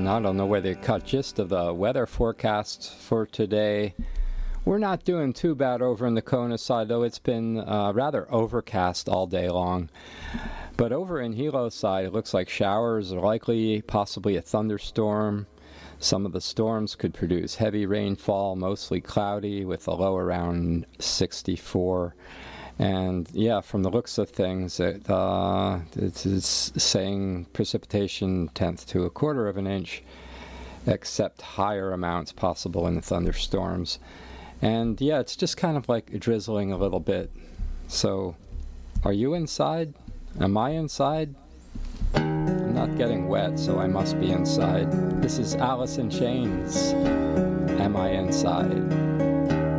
And I don't know whether you caught gist of the weather forecast for today. We're not doing too bad over in the Kona side, though it's been rather overcast all day long. But over in Hilo side, it looks like showers are likely, possibly a thunderstorm. Some of the storms could produce heavy rainfall, mostly cloudy, with a low around 64. And yeah, from the looks of things, it's saying precipitation 1/10 to 1/4 of an inch, except higher amounts possible in the thunderstorms. And yeah, it's just kind of like drizzling a little bit. So, are you inside? Am I inside? I'm not getting wet, so I must be inside. This is Alice in Chains. Am I inside?